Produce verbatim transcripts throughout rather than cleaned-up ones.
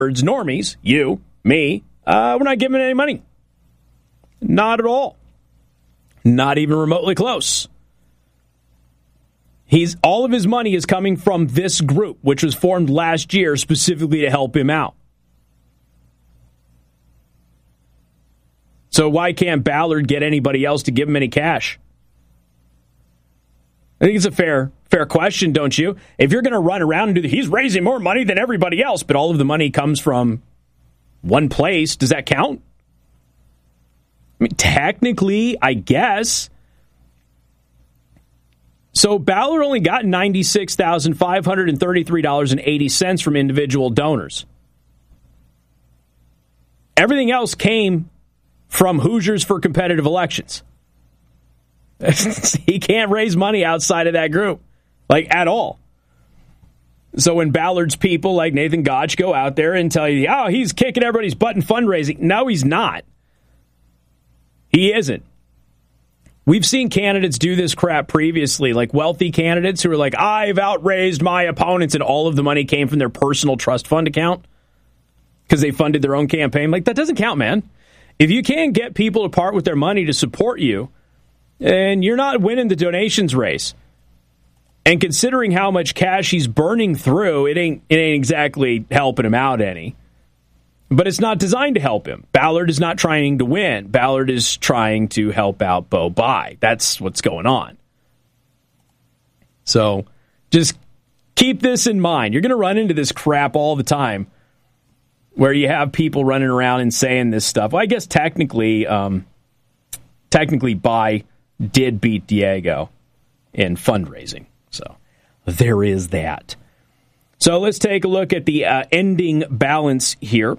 normies, you, me, uh, we're not giving any money. Not at all. Not even remotely close. He's all of his money is coming from this group, which was formed last year specifically to help him out. So why can't Ballard get anybody else to give him any cash? I think it's a fair fair question, don't you? If you're going to run around and do the, he's raising more money than everybody else, but all of the money comes from one place, does that count? I mean, technically, I guess. So Ballard only got ninety-six thousand five hundred thirty-three dollars and eighty cents from individual donors. Everything else came from Hoosiers for Competitive Elections. He can't raise money outside of that group, like at all. So when Ballard's people like Nathan Gotch go out there and tell you, oh, he's kicking everybody's butt in fundraising. No, he's not. He isn't. We've seen candidates do this crap previously, like wealthy candidates who are like, I've outraised my opponents, and all of the money came from their personal trust fund account because they funded their own campaign. Like, that doesn't count, man. If you can't get people to part with their money to support you, and you're not winning the donations race, and considering how much cash he's burning through, it ain't it ain't exactly helping him out any. But it's not designed to help him. Ballard is not trying to win. Ballard is trying to help out Bo Bai. That's what's going on. So just keep this in mind. You're going to run into this crap all the time where you have people running around and saying this stuff. Well, I guess technically, um, technically Bai did beat Diego in fundraising. So there is that. So let's take a look at the uh, ending balance here.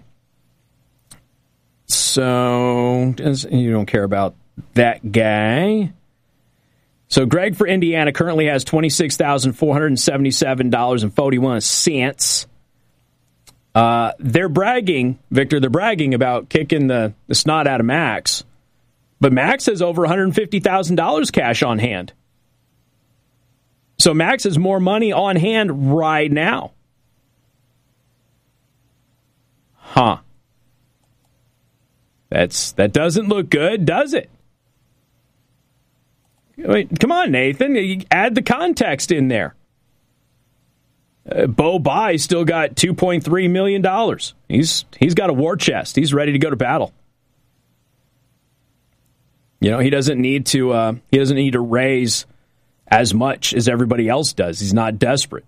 So you don't care about that guy. So Greg for Indiana currently has twenty-six thousand four hundred seventy-seven dollars and forty-one cents. Uh, they're bragging, Victor, they're bragging about kicking the, the snot out of Max. But Max has over one hundred fifty thousand dollars cash on hand. So Max has more money on hand right now. Huh. That's that doesn't look good, does it? Wait, come on, Nathan. You add the context in there. Uh, Bo Bai still got two point three million dollars. He's he's got a war chest. He's ready to go to battle. You know, he doesn't need to. Uh, he doesn't need to raise as much as everybody else does. He's not desperate.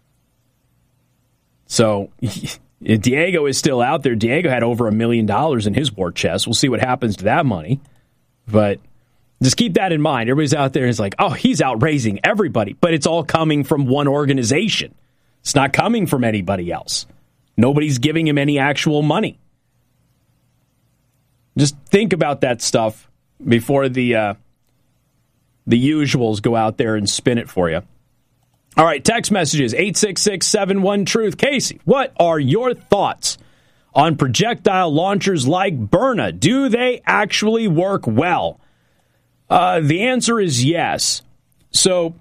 So Diego is still out there. Diego had over a million dollars in his war chest. We'll see what happens to that money. But just keep that in mind. Everybody's out there and is like, oh, he's outraising everybody. But it's all coming from one organization. It's not coming from anybody else. Nobody's giving him any actual money. Just think about that stuff before the uh, the usuals go out there and spin it for you. All right, text messages, eight six six, seven one, truth. Casey, what are your thoughts on projectile launchers like Byrna? Do they actually work well? Uh, the answer is yes. So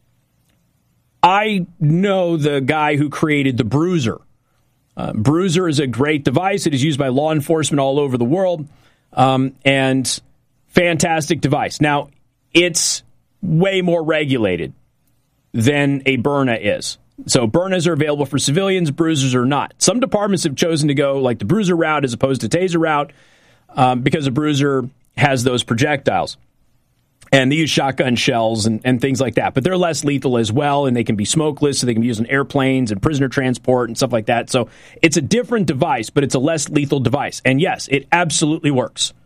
I know the guy who created the Bruiser. Uh, Bruiser is a great device. It is used by law enforcement all over the world, um, and fantastic device. Now, it's way more regulated than a Byrna is. So Byrnas are available for civilians, Bruisers are not. Some departments have chosen to go like the Bruiser route as opposed to Taser route um, because a Bruiser has those projectiles. And they use shotgun shells and, and things like that. But they're less lethal as well, and they can be smokeless, so they can be used on airplanes and prisoner transport and stuff like that. So it's a different device, but it's a less lethal device. And yes, it absolutely works.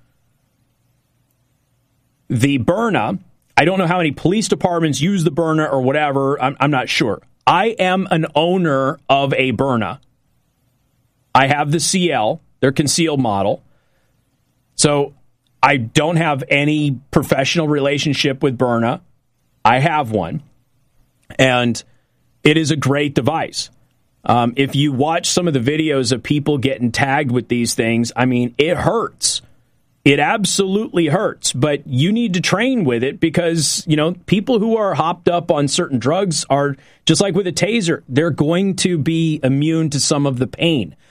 The Byrna, I don't know how many police departments use the Byrna or whatever. I'm, I'm not sure. I am an owner of a Byrna. I have the C L, their concealed model. So I don't have any professional relationship with Byrna. I have one. And it is a great device. Um, if you watch some of the videos of people getting tagged with these things, I mean, it hurts. It absolutely hurts, but you need to train with it because, you know, people who are hopped up on certain drugs are, just like with a taser, they're going to be immune to some of the pain.